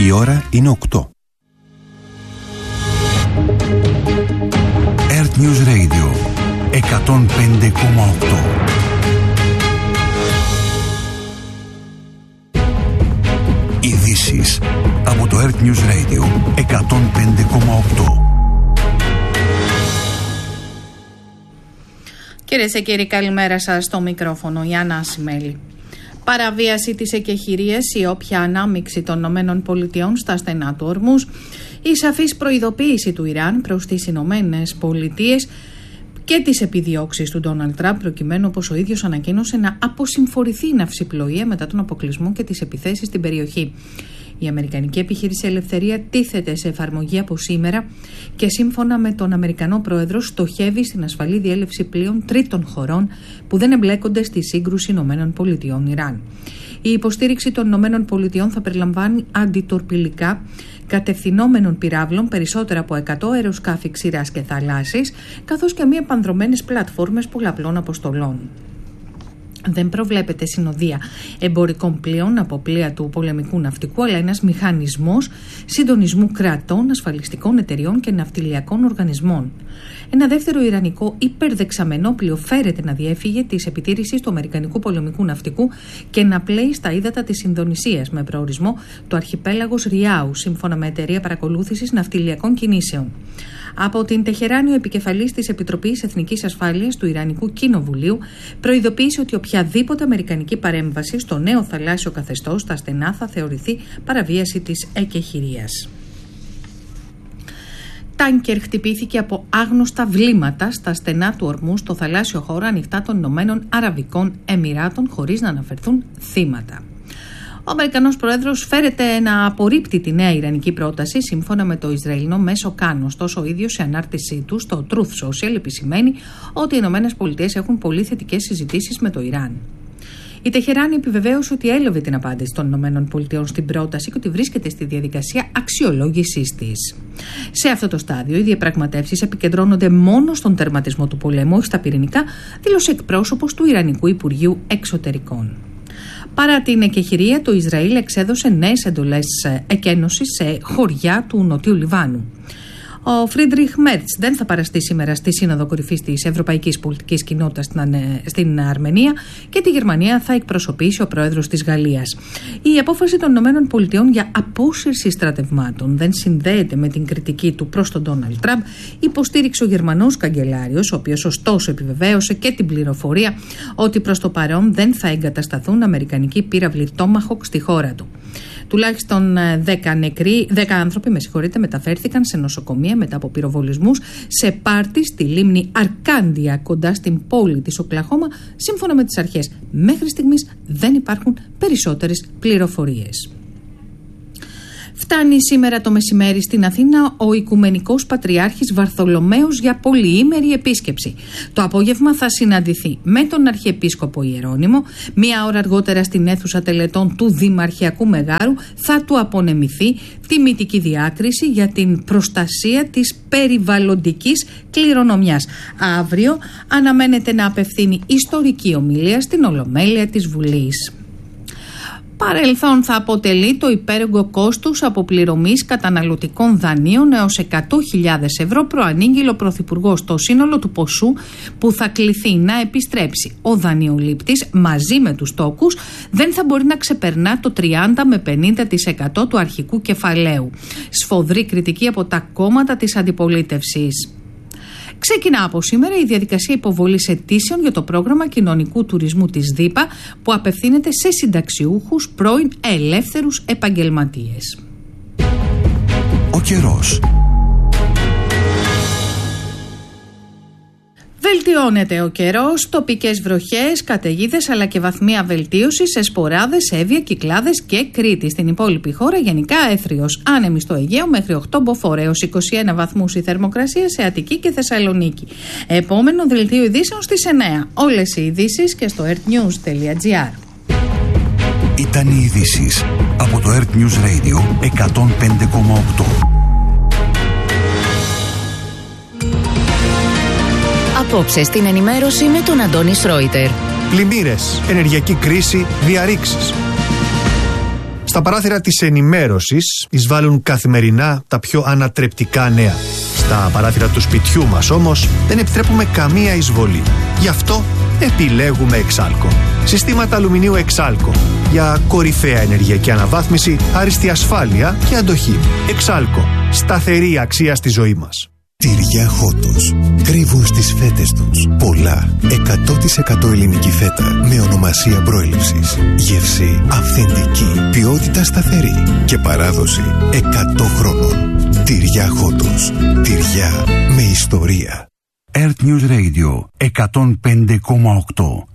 Η ώρα είναι 8. Earth News Radio 105,8. Ειδήσεις από το Earth News Radio 105,8. Κυρίες και κύριοι, καλημέρα σας. Στο μικρόφωνο η Άννα Ασημέλη. Παραβίαση της εκεχηρίας ή όποια ανάμειξη των ΗΠΑ στα στενά του Ορμούζ, η σαφής προειδοποίηση του Ιράν προς τις ΗΠΑ και τις επιδιώξεις του Ντόναλντ Τραμπ, προκειμένου, όπως ο ίδιος ανακοίνωσε, να αποσυμφορηθεί η ναυσιπλοεία μετά τον αποκλεισμό και τις επιθέσεις στην περιοχή. Η Αμερικανική επιχείρηση Ελευθερία τίθεται σε εφαρμογή από σήμερα και σύμφωνα με τον Αμερικανό Πρόεδρο στοχεύει στην ασφαλή διέλευση πλοίων τρίτων χωρών που δεν εμπλέκονται στη σύγκρουση ΗΠΑ-Ιράν. Η υποστήριξη των ΗΠΑ θα περιλαμβάνει αντιτορπιλικά κατευθυνόμενων πυράβλων, περισσότερα από 100 αεροσκάφη ξηράς και θαλάσσης, καθώς και μη επανδρωμένες πλατφόρμες πολλαπλών αποστολών. Δεν προβλέπεται συνοδεία εμπορικών πλοίων από πλοία του πολεμικού ναυτικού, αλλά ένας μηχανισμός συντονισμού κρατών, ασφαλιστικών εταιριών και ναυτιλιακών οργανισμών. Ένα δεύτερο ιρανικό υπερδεξαμενόπλοιο φέρεται να διέφυγε της επιτήρησης του αμερικανικού πολεμικού ναυτικού και να πλέει στα ύδατα της Ινδονησίας με προορισμό το αρχιπέλαγος Ριάου, σύμφωνα με εταιρεία παρακολούθησης ναυτιλιακών κινήσεων. Από την Τεχεράνη, ο επικεφαλής της Επιτροπής Εθνικής Ασφάλειας του Ιρανικού Κοινοβουλίου προειδοποίησε ότι οποιαδήποτε αμερικανική παρέμβαση στο νέο θαλάσσιο καθεστώς στα στενά θα θεωρηθεί παραβίαση της εκεχηρίας. Τάνκερ χτυπήθηκε από άγνωστα βλήματα στα στενά του Ορμού στο θαλάσσιο χώρο ανοιχτά των Ηνωμένων Αραβικών Εμιράτων, χωρίς να αναφερθούν θύματα. Ο Αμερικανός Πρόεδρος φέρεται να απορρίπτει τη νέα ιρανική πρόταση σύμφωνα με το Ισραηλινό μέσο Καν. Ωστόσο, ο ίδιος σε ανάρτησή του στο Truth Social επισημαίνει ότι οι ΗΠΑ έχουν πολύ θετικές συζητήσεις με το Ιράν. Η Τεχεράνη επιβεβαίωσε ότι έλαβε την απάντηση των ΗΠΑ στην πρόταση και ότι βρίσκεται στη διαδικασία αξιολόγησής της. Σε αυτό το στάδιο, οι διαπραγματεύσεις επικεντρώνονται μόνο στον τερματισμό του πολέμου, όχι στα πυρηνικά, δήλωσε εκπρόσωπος του Ιρανικού Υπουργείου Εξωτερικών. Παρά την εκεχηρία, το Ισραήλ εξέδωσε νέες εντολές εκένωσης σε χωριά του Νοτιού Λιβάνου. Ο Φρίντριχ Μέρτς δεν θα παραστεί σήμερα στη Σύνοδο Κορυφής της Ευρωπαϊκής Πολιτικής Κοινότητας στην Αρμενία και τη Γερμανία θα εκπροσωπήσει ο πρόεδρος της Γαλλίας. Η απόφαση των ΗΠΑ για απόσυρση στρατευμάτων δεν συνδέεται με την κριτική του προς τον Ντόναλντ Τραμπ, υποστήριξε ο Γερμανός καγκελάριος, ο οποίος ωστόσο επιβεβαίωσε και την πληροφορία ότι προς το παρόν δεν θα εγκατασταθούν αμερικανικοί πύραυλοι Tomahawk στη χώρα του. Τουλάχιστον 10 άνθρωποι μεταφέρθηκαν σε νοσοκομεία μετά από πυροβολισμούς σε πάρτι στη λίμνη Αρκάντια κοντά στην πόλη της Οκλαχώμα, σύμφωνα με τις αρχές. Μέχρι στιγμής δεν υπάρχουν περισσότερες πληροφορίες. Φτάνει σήμερα το μεσημέρι στην Αθήνα ο Οικουμενικός Πατριάρχης Βαρθολομαίος για πολυήμερη επίσκεψη. Το απόγευμα θα συναντηθεί με τον Αρχιεπίσκοπο Ιερώνυμο. Μία ώρα αργότερα στην αίθουσα τελετών του Δημαρχιακού Μεγάρου θα του απονεμηθεί τιμητική διάκριση για την προστασία της περιβαλλοντικής κληρονομιάς. Αύριο αναμένεται να απευθύνει ιστορική ομιλία στην Ολομέλεια της Βουλής. Παρελθόν θα αποτελεί το υπέρογκο κόστους αποπληρωμής καταναλωτικών δανείων έως 100.000 ευρώ, προανήγγειλε ο Πρωθυπουργός. Το σύνολο του ποσού που θα κληθεί να επιστρέψει ο δανειολήπτης μαζί με τους τόκους δεν θα μπορεί να ξεπερνά το 30 με 50% του αρχικού κεφαλαίου. Σφοδρή κριτική από τα κόμματα της αντιπολίτευσης. Ξεκινά από σήμερα η διαδικασία υποβολής αιτήσεων για το πρόγραμμα κοινωνικού τουρισμού της ΔΥΠΑ που απευθύνεται σε συνταξιούχους πρώην ελεύθερους επαγγελματίες. Ο καιρός. Βελτιώνεται ο καιρός, τοπικές βροχές, καταιγίδες αλλά και βαθμία βελτίωση σε Σποράδες, Εύβοια, Κυκλάδες και Κρήτη. Στην υπόλοιπη χώρα γενικά έθριος, άνεμη στο Αιγαίο μέχρι 8 μποφόρ έως 21 βαθμούς η θερμοκρασία σε Αττική και Θεσσαλονίκη. Επόμενο δελτίο ειδήσεων στις 9. Όλες οι ειδήσεις και στο earthnews.gr. Ήταν οι ειδήσεις από το Earth News Radio 105,8. Απόψε στην ενημέρωση με τον Αντώνη Σρόιτερ. Πλημμύρες, ενεργειακή κρίση, διαρρήξεις. Στα παράθυρα της ενημέρωσης εισβάλλουν καθημερινά τα πιο ανατρεπτικά νέα. Στα παράθυρα του σπιτιού μας όμως δεν επιτρέπουμε καμία εισβολή. Γι' αυτό επιλέγουμε Εξάλκο. Συστήματα αλουμινίου Εξάλκο για κορυφαία ενεργειακή αναβάθμιση, άριστη ασφάλεια και αντοχή. Εξάλκο. Σταθερή αξία στη ζωή μας. Τυριά Χότος. Κρύβουν στις φέτες τους πολλά 100% ελληνική φέτα με ονομασία προέλευσης. Γεύση αυθεντική, ποιότητα σταθερή και παράδοση 100 χρόνων. Τυριά Χότος. Τυριά με ιστορία. Earth News Radio 105,8.